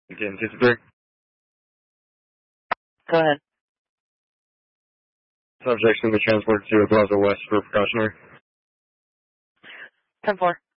Again, 2-3. Go ahead. Subject's going to be transported to Plaza West for precautionary. 10-4.